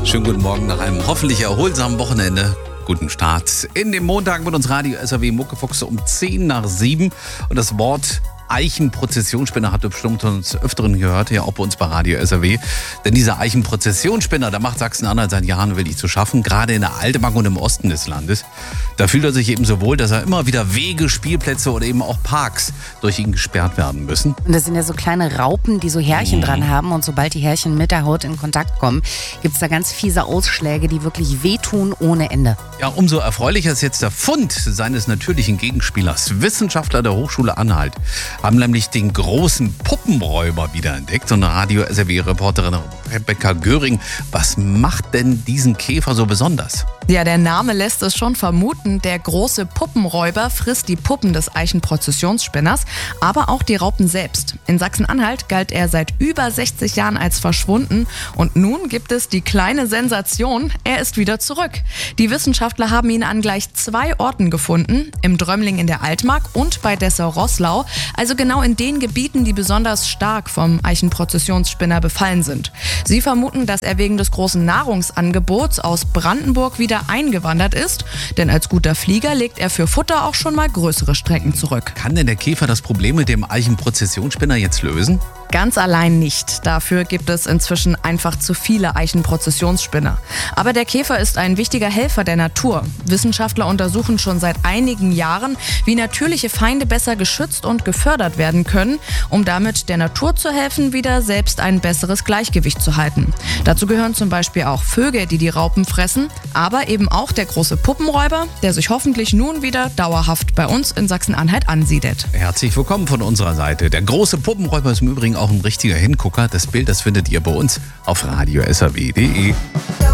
Schönen guten Morgen nach einem hoffentlich erholsamen Wochenende. Guten Start in den Montag mit uns Radio SAW Muckefuchs um 10 nach 7. Und das Wort Eichenprozessionsspinner habt ihr bestimmt uns öfteren gehört, ja auch bei uns bei Radio SAW. Denn dieser Eichenprozessionsspinner, da macht Sachsen-Anhalt seit Jahren wirklich zu schaffen, gerade in der Altemark und im Osten des Landes. Da fühlt er sich eben so wohl, dass er immer wieder Wege, Spielplätze oder eben auch Parks durch ihn gesperrt werden müssen. Und das sind ja so kleine Raupen, die so Härchen dran haben. Und sobald die Härchen mit der Haut in Kontakt kommen, gibt es da ganz fiese Ausschläge, die wirklich wehtun ohne Ende. Ja, umso erfreulicher ist jetzt der Fund seines natürlichen Gegenspielers. Wissenschaftler der Hochschule Anhalt haben nämlich den großen Puppenräuber wiederentdeckt. Und Radio SAW-Reporterin Rebecca Göring, was macht denn diesen Käfer so besonders? Ja, der Name lässt es schon vermuten. Der große Puppenräuber frisst die Puppen des Eichenprozessionsspinners, aber auch die Raupen selbst. In Sachsen-Anhalt galt er seit über 60 Jahren als verschwunden. Und nun gibt es die kleine Sensation, er ist wieder zurück. Die Wissenschaftler haben ihn an gleich 2 Orten gefunden, im Drömling in der Altmark und bei Dessau-Roßlau, also genau in den Gebieten, die besonders stark vom Eichenprozessionsspinner befallen sind. Sie vermuten, dass er wegen des großen Nahrungsangebots aus Brandenburg wieder eingewandert ist, denn als guter Flieger legt er für Futter auch schon mal größere Strecken zurück. Kann denn der Käfer das Problem mit dem Eichenprozessionsspinner jetzt lösen? Ganz allein nicht. Dafür gibt es inzwischen einfach zu viele Eichenprozessionsspinner. Aber der Käfer ist ein wichtiger Helfer der Natur. Wissenschaftler untersuchen schon seit einigen Jahren, wie natürliche Feinde besser geschützt und gefördert werden können, um damit der Natur zu helfen, wieder selbst ein besseres Gleichgewicht zu halten. Dazu gehören zum Beispiel auch Vögel, die die Raupen fressen, aber eben auch der große Puppenräuber, der sich hoffentlich nun wieder dauerhaft bei uns in Sachsen-Anhalt ansiedelt. Herzlich willkommen von unserer Seite. Der große Puppenräuber ist im Übrigen auch ein richtiger Hingucker. Das Bild, das findet ihr bei uns auf radiosaw.de.